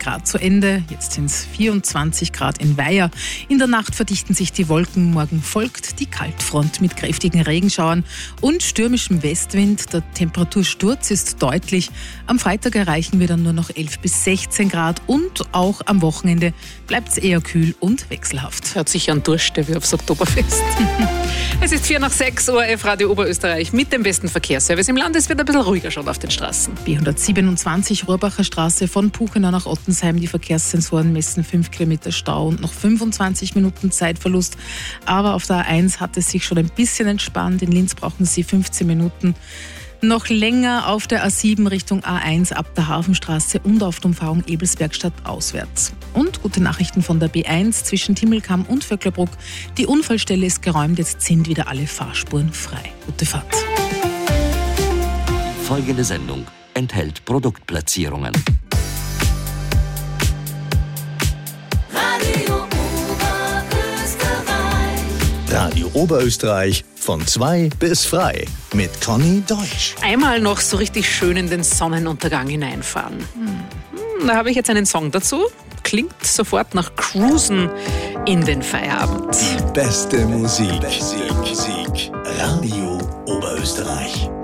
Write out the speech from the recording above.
Grad zu Ende. Jetzt sind es 24 Grad in Weiher. In der Nacht verdichten sich die Wolken. Morgen folgt die Kaltfront mit kräftigen Regenschauern und stürmischem Westwind. Der Temperatursturz ist deutlich. Am Freitag erreichen wir dann nur noch 11 bis 16 Grad und auch am Wochenende bleibt es eher kühl und wechselhaft. Hört sich an Durst wie aufs Oktoberfest. Es ist 5:06 ORF Radio Oberösterreich mit dem besten Verkehrsservice im Land. Es wird ein bisschen ruhiger schon auf den Straßen. B127 Rohrbacher Straße von Puchenau nach Ottensheim. Die Verkehrssensoren messen 5 Kilometer Stau und noch 25 Minuten Zeitverlust. Aber auf der A1 hat es sich schon ein bisschen entspannt. In Linz brauchen Sie 15 Minuten. Noch länger auf der A7 Richtung A1 ab der Hafenstraße und auf der Umfahrung Ebelsbergstadt auswärts. Und gute Nachrichten von der B1 zwischen Timmelkamm und Vöcklerbruck. Die Unfallstelle ist geräumt, jetzt sind wieder alle Fahrspuren frei. Gute Fahrt. Folgende Sendung enthält Produktplatzierungen. Radio Oberösterreich von 2 bis frei mit Conny Deutsch. Einmal noch so richtig schön in den Sonnenuntergang hineinfahren. Da habe ich jetzt einen Song dazu. Klingt sofort nach Cruisen in den Feierabend. Die beste Musik. Radio Oberösterreich.